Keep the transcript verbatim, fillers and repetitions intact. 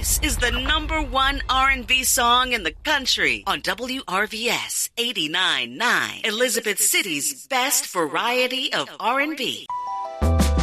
This is the number one R and B song in the country on W R V S eighty-nine point nine, Elizabeth City's best variety of R and B.